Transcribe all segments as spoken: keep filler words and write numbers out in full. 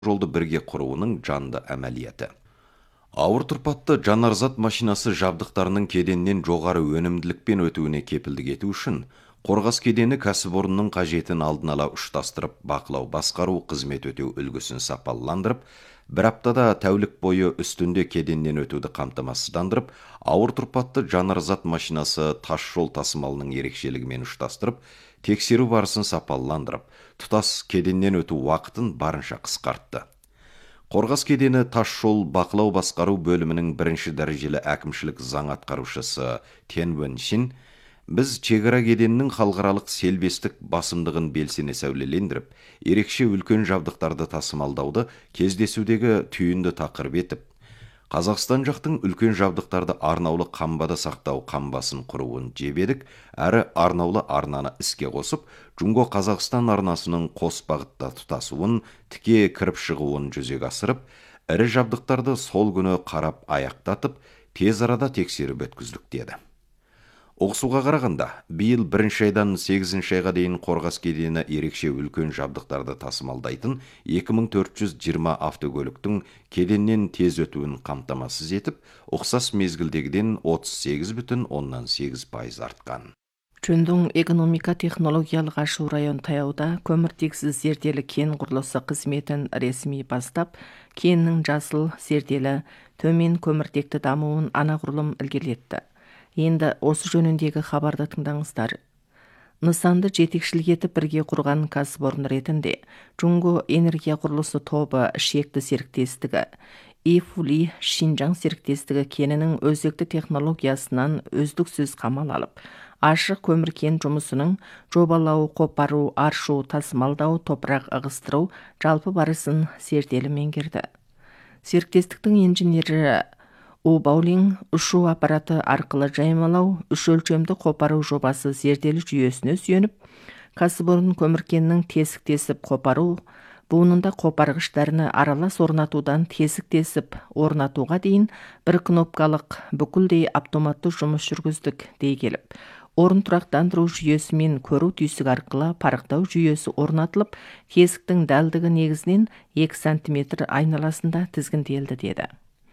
жолды бірге құруының жанды әмәлияты. Ауыр тұрпатты жанарзат машинасы жабдықтарының кеденнен жоғары өнімділікпен өтуіне кепілдік ету үшін Қорғас кедені кәсіпорынның қажетін алдын ала ұштастырып, бақылау басқару қызмет өтеу үлгісін сапаландырып, бір аптада тәулік бойы үстінде кеденнен өтуді қамтамасыздандырып, ауыр тұрпатты жанарзат машинасы тас жол тасымалының ерекшелігімен ұштастырып, тексеру барысын сапаландырып, тұтас кеденнен өту уақытын барынша қысқартты. Қорғас кедені тас жол бақылау басқару бөлімінің бірінші дәрежелі әкімшілік заң атқарушысы Тен Вэньшин, біз шекара кеденінің халықаралық селбестік басымдығын белсене сәулелендіріп, ерекше үлкен жабдықтарды тасымалдауды кездесудегі түйінді тақырып етіп, Қазақстан жақтың үлкен жабдықтарды арнаулы қамбада сақтау қамбасын құруын жебедік, әрі арнаулы арнаны іске қосып, Джунго Қазақстан арнасының қос бағытта тұтасуын, тіке кіріп шығуын жүзеге асырып, ірі жабдықтарды сол күні қарап аяқтатып, тез арада тексеріп өткіздік деді. Оқсуға қарағанда, биыл бірінші айдан сегізінші айға дейін Қорғас кедені ерекше үлкен жабдықтарды тасымалдайтын екі мың төрт жүз жиырма автокөліктің кеденнен тез өтуін қамтамасыз етіп, ұқсас мезгілдегіден отыз сегіз бүтін оннан сегіз пайыз артқан. Жөндің экономика технологиялық ашу район таяуда көміртексіз зерделі кен құрылысы қызметін ресми бастап, кеннің жасыл, зерделі, төмен көміртекті дамуын анағұрлым ілгерілетті. Енді осы жөніндегі хабарды тыңдаңыздар. Нысанды жетекшілік етіп бірге құрған кәсіпорын ретінде Джунго энергия құрылысы тобы шекті серіктестігі, Ифули Шинжаң серіктестігі кенінің өзекті технологиясынан өздіксіз қамал алып, ашық көмір кен жұмысының жобалау, қопару, аршу, тасымалдау, топырақ ығыстыру жалпы барысын зерделі меңгерді. Серіктестіктің инженері У Баулинг ұшу аппараты арқылы жаймалау, үш өлшемді қопару жобасы зерделі жүйесіне сүйеніп, кәсіпорын көміркеннің тесік-тесіп қопару, буынында қопарғыштарыны аралас орнатудан тесік-тесіп орнатуға дейін бір кнопкалық бүкілдей автоматты жұмыс жүргіздік дей келіп, орын тұрақтандыру жүйесі мен көру түйсік арқылы парықтау жүйесі орнатылып, тесіктің дәлдігі негізінен екі сантиметр айналасында тізгінделді деді.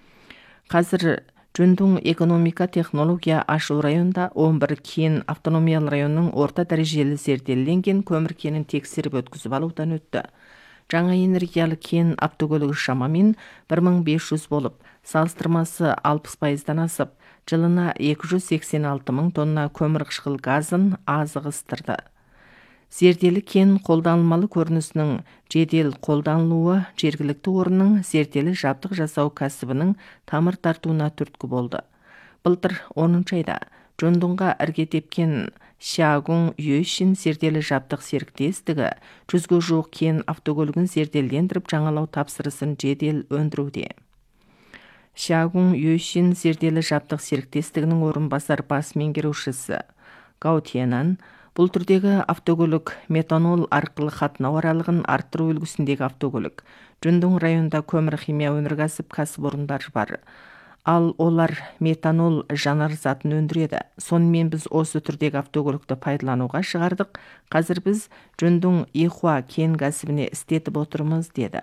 Қазір Жөндің экономика технология ашу районда он бір кен автономиялы районның орта дәрежелі зерделенген көмір кенін тексеріп өткізіп алудан өтті. Жаңа энергиялы кен автокөлігі шамамен бір мың бес жүз болып, салыстырмасы алпыс пайыздан асып, жылына екі жүз сексен алты мың тонна көмір қышқыл газын азығыстырды. Зерделі кен қолданылмалы көрінісінің жедел қолданылуы жергілікті орынның зерделі жабдық жасау кәсібінің тамыр тартуына түрткі болды. Былтыр оныншы айда Жөндіңға ірге тепкен Шиагун Юэшин зерделі жабдық серіктестігі жүзге жуық кен автокөлігін зерделендіріп жаңалау тапсырысын жедел өндіруде. Шиагун Юэшин зерделі жабдық серіктестігінің орынбасар бас меңгерушісі Гау Тиенан бұл түрдегі автокөлік метанол арқылы қатынау аралығын арттыру үлгісіндегі автокөлік. Жөндің районда көмір химия өнеркәсіп кәсіпорындар бар. Ал олар метанол жанар затын өндіреді. Сонымен біз осы түрдегі автокөлікті пайдалануға шығардық. Қазір біз Жөндің Ихуа кен кәсібіне істетіп отырмыз деді.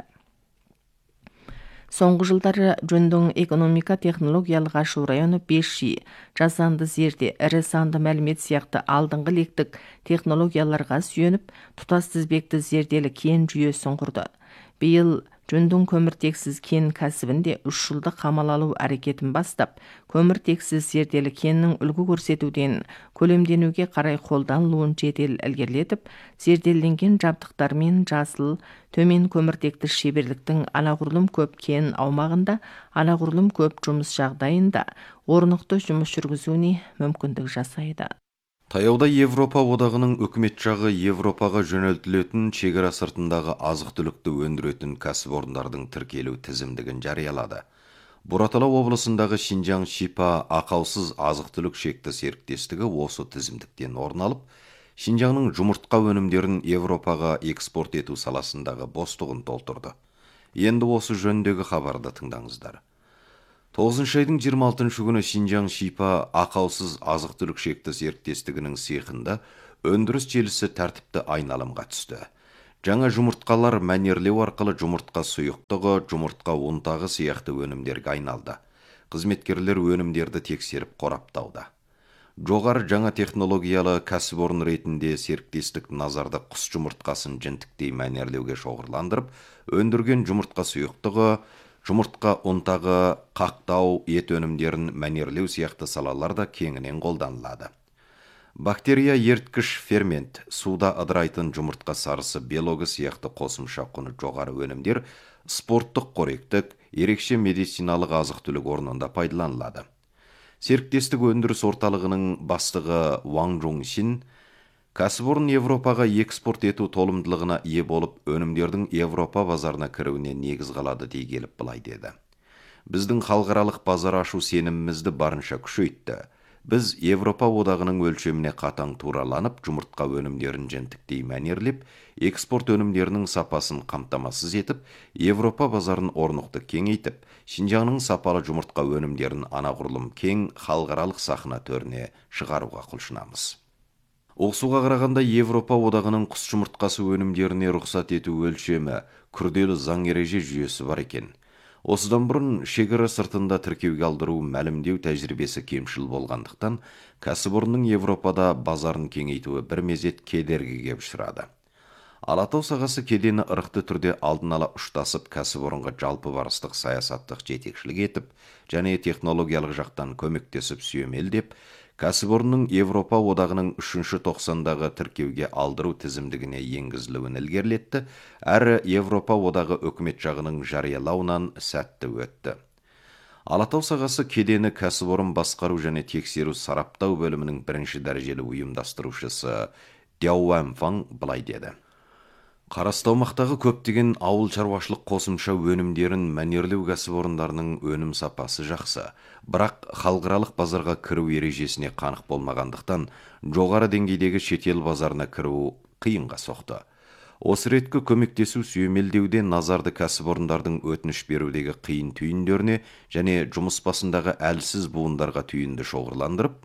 Соңғы жылдары Жөндің экономика технологиялық ашу районы бес жи, жасанды зерде, ірі санды мәлімет сияқты алдыңғы лектік технологияларға сүйеніп, тұтас тізбекті зерделі кен жүйесін құрды. Биыл Жөндің көміртексіз кен кәсібінде үш жылды қамал алу әрекетін бастап, көміртексіз зерделі кеннің үлгі көрсетуден көлемденуге қарай қолданылуын жедел ілгерілетіп, зерделенген жабдықтармен жасыл, төмен көміртекті шеберліктің анағұрлым көп кен аумағында, анағұрлым көп жұмыс жағдайында орнықты жұмыс жүргізуіне мүмкіндік жасайды. Таяуда Европа одағының үкімет жағы Европаға жөнелтілетін шекара сыртындағы азық-түлікті өндіретін кәсіпорындардың тіркелу тізімдігін жариялады. Бұратала облысындағы Шинжаң Шипа ақаусыз азық-түлік шекті серіктестігі осы тізімдіктен орын алып, Шинжаңның жұмыртқа өнімдерін Европаға экспорт ету саласындағы бостығын толтырды. Енді осы жөндегі хабарды тыңдаңыздар. тоғызыншы айдың жиырма алтыншы күні Шинжаң Шипа ақаусыз азық-түлік шекті серіктестігінің цехында өндіріс желісі тәртіпті айналымға түсті. Жаңа жұмыртқалар мәнерлеу арқылы жұмыртқа сұйықтығы, жұмыртқа ұнтағы сияқты өнімдерге айналды. Қызметкерлер өнімдерді тексеріп қораптауда. Жоғары жаңа технологиялы кәсіпорын ретінде серіктестік назарды құс жұмыртқасын жінтіктей мәнерлеуге шоғырландырып, өндірген жұмыртқа сұйықтығы, жұмыртқа ұнтағы, қақтау, ет өнімдерін мәнерлеу сияқты салаларда кеңінен қолданылады. Бактерия ерткіш фермент, суда ыдырайтын жұмыртқа сарысы белогы сияқты қосымша құны жоғары өнімдер спорттық қоректік, ерекше медициналық азық-түлік орнында пайдаланылады. Серіктестік өндіріс орталығының бастығы Ваң Жонсин, кәсіпорын Европаға экспорт ету толымдылығына ие болып, өнімдердің Европа базарына кіруіне негіз қалады дей келіп былай деді. Біздің халықаралық базар ашу сенімімізді барынша күшейтті. Біз Европа одағының өлшеміне қатаң тураланып, жұмыртқа өнімдерін жентіктей мәнерлеп, экспорт өнімдерінің сапасын қамтамасыз етіп, Европа базарын орнықты кеңейтіп, Шинжаңның сапалы жұмыртқа өнімдерін анағұрлым кең халықаралық сахна төріне шығаруға құлшынамыз. Оқсуға қарағанда Европа одағының құс жұмыртқасы өнімдеріне рұқсат ету өлшемі, күрделі заң ереже жүйесі бар екен. Осыдан бұрын шекара сыртында тіркеуге алдыру мәлімдеу тәжірибесі кемшіл болғандықтан, кәсіпорынның Европада базарын кеңейтуі бір мезет кедергіге ұшырады. Алатау сағасы кедені ырықты түрде алдын ала ұштасып, кәсіпорынға жалпы барыстық саясаттық жетекшілік етіп, және технологиялық жақтан көмектесіп сүйемелдеп, кәсіпорынның Европа одағының үшінші тоқсандағы тіркеуге алдыру тізімдігіне енгізілуін ілгерілетті, әрі Европа одағы өкімет жағының жариялауынан сәтті өтті. Алатау сағасы кедені кәсіпорын басқару және тексеру сараптау бөлімінің бірінші дәрежелі ұйымдастырушысы Дяо Ванфаң былай деді. Қарастаумақтағы көптеген ауыл шаруашылық қосымша өнімдерін мәнерлеу кәсіпорындарының өнім сапасы жақсы, бірақ халықаралық базарға кіру ережесіне қанық болмағандықтан, жоғары деңгейдегі шетел базарына кіру қиынға соқты. Осы реткі көмектесу сүйемелдеуде назарды кәсіпорындардың өтініш берудегі қиын түйіндеріне және жұмыс басындағы әлсіз буындарға түйінді шоғырландырып,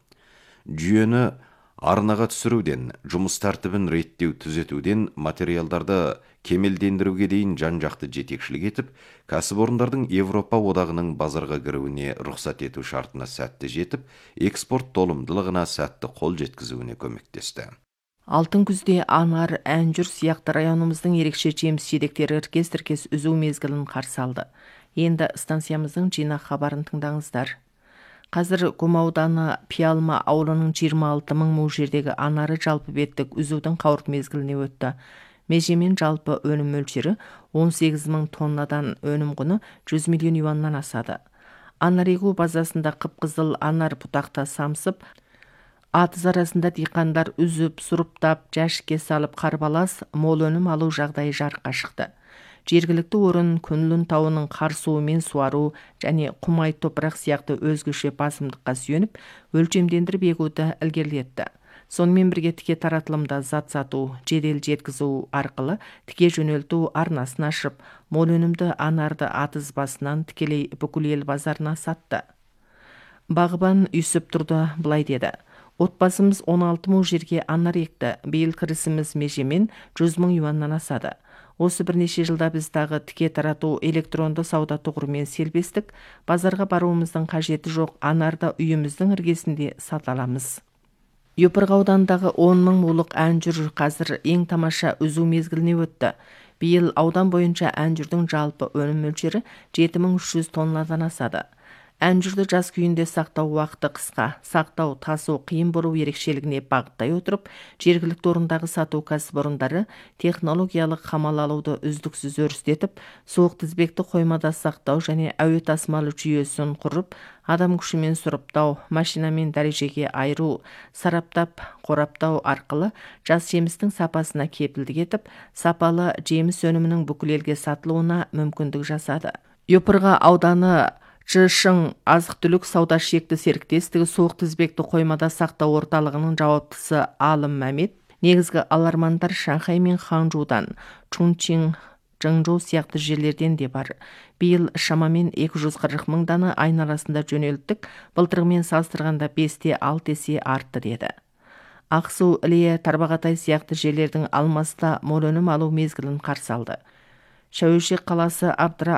жүйені арнаға түсіруден, жұмыс тәртібін реттеу түзетуден, материалдарды кемелдендіруге дейін жан-жақты жетекшілік етіп, кәсіпорындардың Европа одағының базарға кіруіне рұқсат ету шартына сәтті жетіп, экспорт толымдылығына сәтті қол жеткізуіне көмектесті. Алтын күзде анар, әнжүр сияқты районымыздың ерекше жеміс жидектері іркес-тіркес үзу мезгілін қарсы алды. Енді станциямыздың жинақ хабарын тыңдаңыздар. Қазір Гум ауданы Пиалма ауылының жиырма алты мың му жердегі анары жалпы беттік үзудің қауырт мезгіліне өтті. Межемен жалпы өнім мөлшері он сегіз мың тоннадан, өнім құны жүз миллион юаннан асады. Анар егу базасында қып-қызыл анар бұтақта самсып, атыз арасында диқандар үзіп, сұрыптап, жәшікке салып қарбалас, мол өнім алу жағдайы жарыққа шықты. Жергілікті орын Күнлін тауының қар суымен суару және құмай топырақ сияқты өзгеше басымдыққа сүйеніп, өлшемдендіріп егуді ілгерілетті. Сонымен бірге тіке таратылымда зат сату, жедел жеткізу арқылы тіке жөнелту арнасын ашып, мол өнімді анарды атыз басынан тікелей бүкіл ел базарына сатты. Бағбан Үйсіп тұрды былай деді. Отбасымыз он алты мың жерге анар екті, биыл кірісіміз межемен жүз мың юаннан асады. Осы бірнеше жылда біз тағы тіке тарату электронды сауда тұғырымен селбестік, базарға баруымыздың қажеті жоқ, анарда үйіміздің іргесінде сата аламыз. Йопырға аудандағы он мың мулық әнжүр қазір ең тамаша үзу мезгіліне өтті. Биыл аудан бойынша әнжүрдің жалпы өнім мөлшері жеті мың үш жүз тоннадан асады. Әнжүрді жаз күйінде сақтау уақыты қысқа, сақтау тасу қиын болу ерекшелігіне бағыттай отырып, жергілікті орындағы сату кәсіпорындары технологиялық қамал алуды үздіксіз өрістетіп, суық тізбекті қоймада сақтау және әуе тасымалы жүйесін құрып, адам күшімен сұрыптау, машинамен дәрежеге айыру, сараптап, қораптау арқылы жас жемістің сапасына кепілдік етіп, сапалы жеміс өнімінің бүкіл елге сатылуына мүмкіндік жасады. Йопырға ауданы Чышың азық-түлік сауда шекті серіктестігі суық тізбекті қоймада сақтау орталығының жауаптысы Алым Мәмет, негізгі алармандар Шанхай мен Ханчжудан, Чунчин, Чжэнчжоу сияқты жерлерден де бар. Биыл шамамен екі жүз қырық мың дана айналасында жөнелттік, былтырғымен салыстырғанда бес те алты есе артты деді. Ақсу, Іле, Тарбағатай сияқты жерлердің алмаста мол өнім алу мезгілін қарсы алды. Шәуешек қаласы Абдыра